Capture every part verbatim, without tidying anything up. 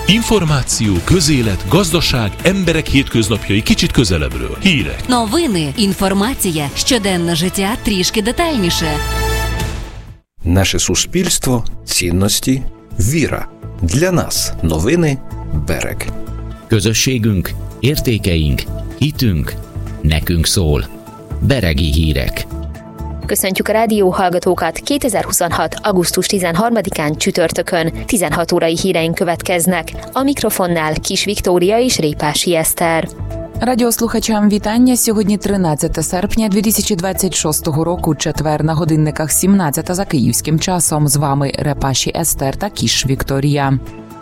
Інформацію, közélet, gazdaság, emberek hétköznapjai kicsit közelebbről. Hírek. Новини, інформація, щоденне життя трішки детальніше. Наше суспільство, цінності, віра. Для нас новини Берег. Közösségünk, értékeink, hitünk, nekünk szól. Beregi hírek. Köszöntjük a rádió hallgatókat kétezer-huszonhat. augusztus tizenharmadikán csütörtökön tizenhat órai híreink következnek. A mikrofonnál Kis Viktória és Répási Eszter. Радіослухачам вітання. Сьогодні тринадцяте серпня дві тисячі двадцять шостого року, четвер, на годинниках сімнадцята за київським часом. З вами Репаші Eszter та Kis Viktória.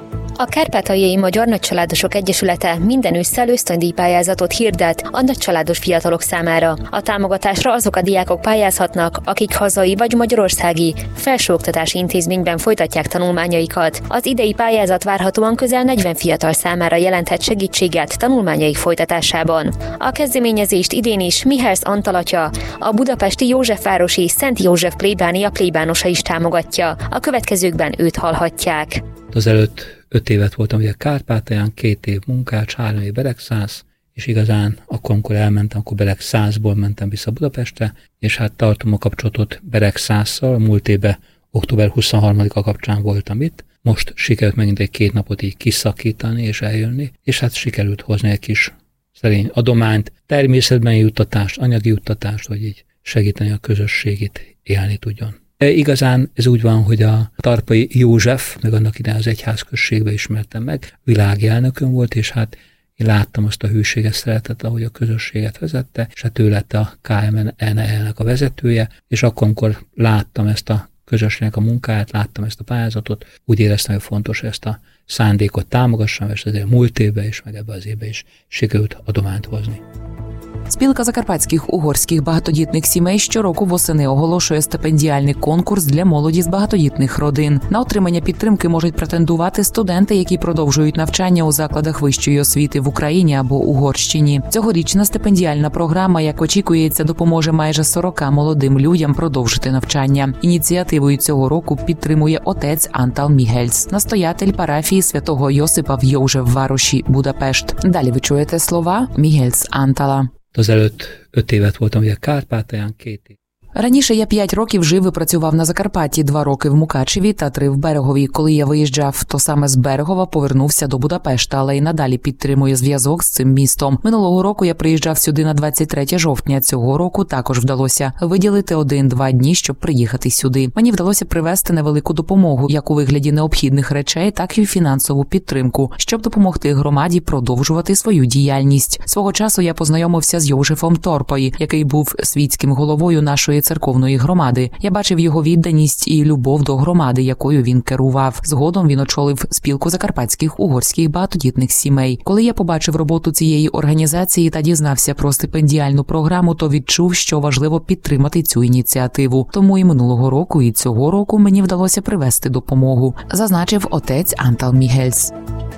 A Kárpátaljai Magyar Nagycsaládosok Egyesülete minden ősszel ösztöndíjpályázatot hirdet a nagycsaládos fiatalok számára. A támogatásra azok a diákok pályázhatnak, akik hazai vagy magyarországi felsőoktatási intézményben folytatják tanulmányaikat. Az idei pályázat várhatóan közel negyven fiatal számára jelenthet segítséget tanulmányaik folytatásában. A kezdeményezést idén is Mihály Antal atya, a budapesti Józsefvárosi Szent József plébánia plébánosa is támogatja. A következőkben őt hallhatják. Azelőtt öt évet voltam ugye Kárpátalján, két év munkács, három év Beregszász, és igazán akkor, amikor elmentem, akkor Beregszászból mentem vissza Budapestre, és hát tartom a kapcsolatot Beregszásszal, a múlt évben október huszonharmadika kapcsán voltam itt, most sikerült megint egy két napot így kiszakítani és eljönni, és hát sikerült hozni egy kis szerény adományt, természetben juttatást, anyagi juttatást, hogy így segíteni a közösségét élni tudjon. E, igazán ez úgy van, hogy a Tarpai József, meg annak idején az egyházközségbe ismertem meg, világi elnökön volt, és hát én láttam azt a hűséges szeretet, ahogy a közösséget vezette, és hát ő lett a ká em en el-nek a vezetője, és akkor, amikor láttam ezt a közösségnek a munkáját, láttam ezt a pályázatot, úgy éreztem, hogy fontos ezt a szándékot támogassam, és ezért múlt évben is, meg ebben az évben is sikerült adományt hozni. Спілка закарпатських угорських багатодітних сімей щороку восени оголошує стипендіальний конкурс для молоді з багатодітних родин. На отримання підтримки можуть претендувати студенти, які продовжують навчання у закладах вищої освіти в Україні або Угорщині. Цьогорічна стипендіальна програма, як очікується, допоможе майже сорока молодим людям продовжити навчання. Ініціативою цього року підтримує отець Антал Мігельс, настоятель парафії святого Йосипа в Józsefvárosi, Budapest. Далі ви чуєте слова Мігельс Антала. Azelőtt öt évet voltam ugye Kárpátalján, két év. Раніше я п'ять років жив і працював на Закарпатті, два роки в Мукачеві та три в Берегові. Коли я виїжджав, то саме з Берегова повернувся до Будапешта, але й надалі підтримую зв'язок з цим містом. Минулого року я приїжджав сюди на двадцять третє жовтня. Цього року також вдалося виділити один-два дні, щоб приїхати сюди. Мені вдалося привезти невелику допомогу, як у вигляді необхідних речей, так і фінансову підтримку, щоб допомогти громаді продовжувати свою діяльність. Свого часу я познайомився з Йожефом Торпої, який був світським головою нашої церковної громади. Я бачив його відданість і любов до громади, якою він керував. Згодом він очолив спілку закарпатських угорських багатодітних сімей. Коли я побачив роботу цієї організації та дізнався про стипендіальну програму, то відчув, що важливо підтримати цю ініціативу. Тому і минулого року, і цього року мені вдалося привезти допомогу, зазначив отець Антал Мігельс.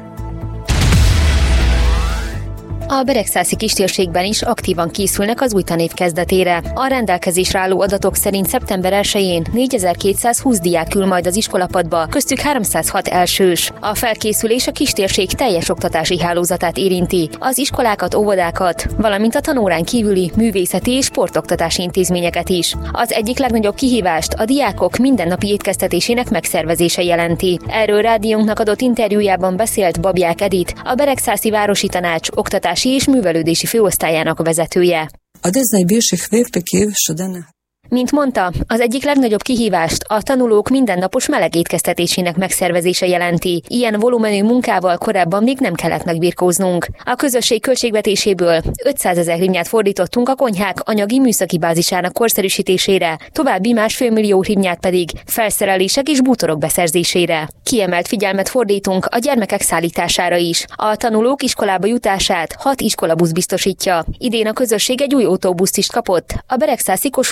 A beregszászi kistérségben is aktívan készülnek az új tanév kezdetére. A rendelkezésre álló adatok szerint szeptember elsején négyezer-kétszázhúsz diák ül majd az iskolapadba, köztük háromszázhat elsős. A felkészülés a kistérség teljes oktatási hálózatát érinti, az iskolákat, óvodákat, valamint a tanórán kívüli művészeti és sportoktatási intézményeket is. Az egyik legnagyobb kihívást a diákok mindennapi étkeztetésének megszervezése jelenti. Erről rádiónknak adott interjújában beszélt Babják Edith, a Beregszászi Városi Tanács oktatási és művelődési főosztályának vezetője. Один з найбільших викликів щоденних. Mint mondta, az egyik legnagyobb kihívást a tanulók mindennapos meleg étkeztetésének megszervezése jelenti. Ilyen volumenű munkával korábban még nem kellett megbirkóznunk. A közösség költségvetéséből ötszázezer hrivnyát fordítottunk a konyhák anyagi műszaki bázisának korszerűsítésére, további másfél millió hrivnyát pedig felszerelések és bútorok beszerzésére. Kiemelt figyelmet fordítunk a gyermekek szállítására is. A tanulók iskolába jutását hat iskolabusz biztosítja. Idén a közösség egy új autóbuszt is kapott, a beregszászi Kossuth Lajos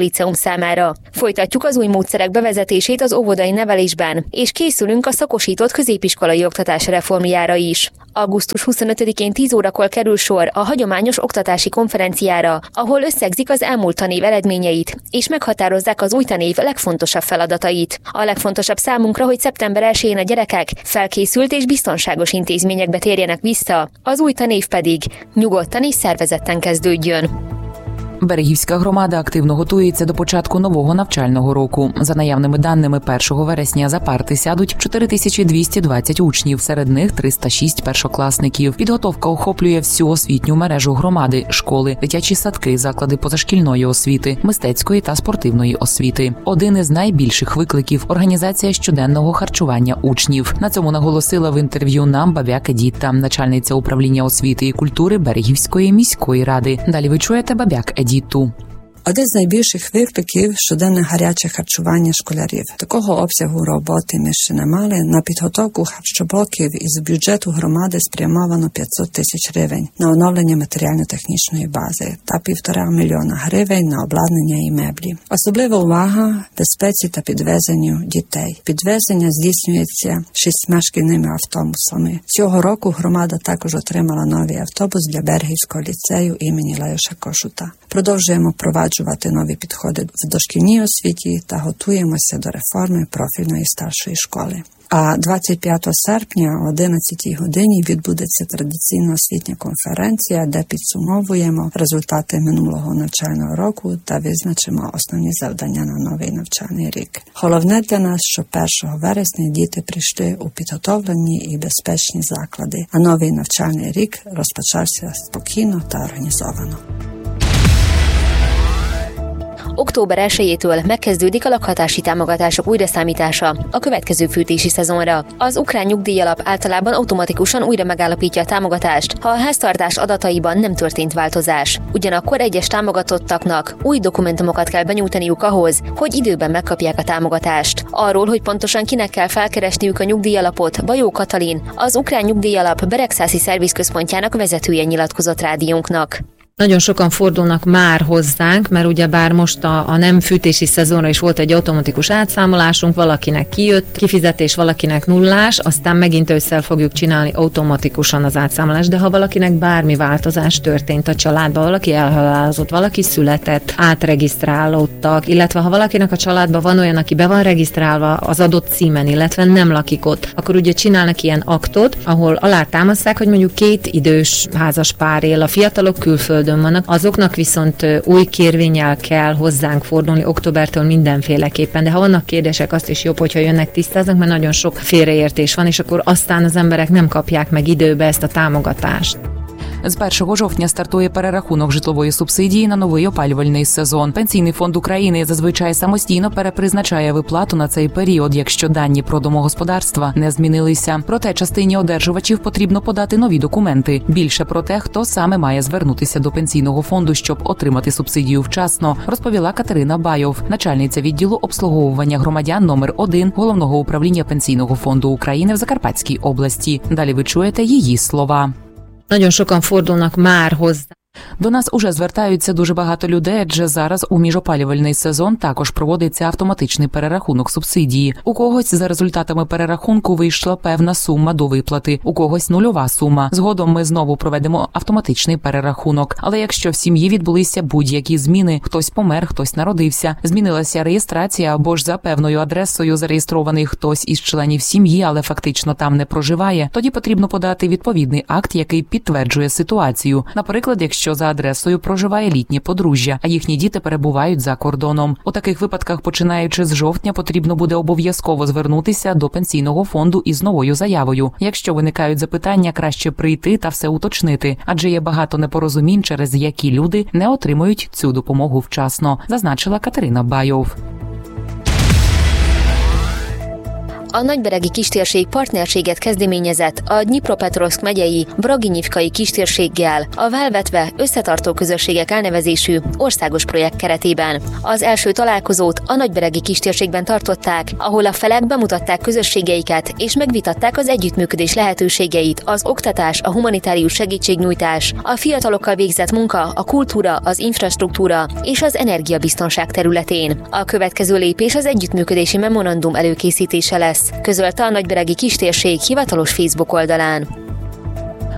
liceum számára. Folytatjuk az új módszerek bevezetését az óvodai nevelésben, és készülünk a szakosított középiskolai oktatás reformjára is. augusztus huszonötödikén tíz órakor kerül sor a hagyományos oktatási konferenciára, ahol összegzik az elmúlt tanév eredményeit, és meghatározzák az új tanév legfontosabb feladatait. A legfontosabb számunkra, hogy szeptember elsején a gyerekek felkészült és biztonságos intézményekbe térjenek vissza, az új tanév pedig nyugodtan és szervezetten kezdődjön. Берегівська громада активно готується до початку нового навчального року. За наявними даними, першого вересня за парти сядуть чотири тисячі двісті двадцять учнів, серед них триста шість першокласників. Підготовка охоплює всю освітню мережу громади, школи, дитячі садки, заклади позашкільної освіти, мистецької та спортивної освіти. Один із найбільших викликів – організація щоденного харчування учнів. На цьому наголосила в інтерв'ю нам Бабяк Едіта, начальниця управління освіти і культури Берегівської міської ради. Далі ви чуєте Бабяк Едіту. Один з найбільших викликів – щоденне гаряче харчування школярів. Такого обсягу роботи ми ще не мали. На підготовку харчоблоків із бюджету громади спрямовано п'ятсот тисяч гривень на оновлення матеріально-технічної бази та півтора мільйона гривень на обладнання і меблі. Особлива увага – безпеці та підвезенню дітей. Підвезення здійснюється шістьма шкільними автобусами. Цього року громада також отримала новий автобус для Берегівського ліцею імені Лайоша Кошута. Продовжуємо впроваджувати нові підходи в дошкільній освіті та готуємося до реформи профільної старшої школи. А двадцять п'ятого серпня о одинадцятій годині відбудеться традиційна освітня конференція, де підсумовуємо результати минулого навчального року та визначимо основні завдання на новий навчальний рік. Головне для нас, що першого вересня діти прийшли у підготовлені і безпечні заклади, а новий навчальний rік rozpoczarся spokojno та організовано. Október elsejétől megkezdődik a lakhatási támogatások újraszámítása a következő fűtési szezonra. Az ukrán nyugdíjalap általában automatikusan újra megállapítja a támogatást, ha a háztartás adataiban nem történt változás. Ugyanakkor egyes támogatottaknak új dokumentumokat kell benyújtaniuk ahhoz, hogy időben megkapják a támogatást. Arról, hogy pontosan kinek kell felkeresniük a nyugdíjalapot, Bajó Katalin, az ukrán nyugdíjalap Beregszászi szervizközpontjának vezetője nyilatkozott rádiónknak. Nagyon sokan fordulnak már hozzánk, mert ugyebár most a, a nem fűtési szezonra is volt egy automatikus átszámolásunk, valakinek kijött kifizetés, valakinek nullás, aztán megint ősszel fogjuk csinálni automatikusan az átszámolást, de ha valakinek bármi változás történt a családban, valaki elhalálozott, valaki született, átregisztrálódtak, illetve ha valakinek a családban van olyan, aki be van regisztrálva az adott címen, illetve nem lakik ott, akkor ugye csinálnak ilyen aktot, ahol alátámasztják, hogy mondjuk két idős házas pár él, a fiatalok külföldön vannak, azoknak viszont új kérvénnyel kell hozzánk fordulni októbertől mindenféleképpen, de ha vannak kérdések, azt is jobb, hogyha jönnek, tisztáznak, mert nagyon sok félreértés van, és akkor aztán az emberek nem kapják meg időbe ezt a támogatást. З першого жовтня стартує перерахунок житлової субсидії на новий опалювальний сезон. Пенсійний фонд України зазвичай самостійно перепризначає виплату на цей період, якщо дані про домогосподарства не змінилися. Проте частині одержувачів потрібно подати нові документи. Більше про те, хто саме має звернутися до пенсійного фонду, щоб отримати субсидію вчасно, розповіла Катерина Байов, начальниця відділу обслуговування громадян номер один Головного управління Пенсійного фонду України в Закарпатській області. Далі ви чуєте її слова. Nagyon sokan fordulnak már hozzá. До нас уже звертаються дуже багато людей, адже зараз у міжопалювальний сезон також проводиться автоматичний перерахунок субсидії. У когось за результатами перерахунку вийшла певна сума до виплати, у когось нульова сума. Згодом ми знову проведемо автоматичний перерахунок. Але якщо в сім'ї відбулися будь-які зміни, хтось помер, хтось народився, змінилася реєстрація або ж за певною адресою зареєстрований хтось із членів сім'ї, але фактично там не проживає, тоді потрібно подати відповідний акт, який підтверджує ситуацію. Наприклад, якщо що за адресою проживає літнє подружжя, а їхні діти перебувають за кордоном. У таких випадках, починаючи з жовтня, потрібно буде обов'язково звернутися до пенсійного фонду із новою заявою. Якщо виникають запитання, краще прийти та все уточнити, адже є багато непорозумінь, через які люди не отримують цю допомогу вчасно, зазначила Катерина Байов. A nagyberegi kistérség partnerséget kezdeményezett a Dnyipropetrovszk megyei Vraginyivkai kistérséggel, a Válvetve Összetartó Közösségek elnevezésű országos projekt keretében. Az első találkozót a nagyberegi kistérségben tartották, ahol a felek bemutatták közösségeiket és megvitatták az együttműködés lehetőségeit, az oktatás, a humanitárius segítségnyújtás, a fiatalokkal végzett munka, a kultúra, az infrastruktúra és az energiabiztonság területén. A következő lépés az együttműködési memorandum előkészítése lesz, közölte a nagyberegi kistérség hivatalos Facebook oldalán.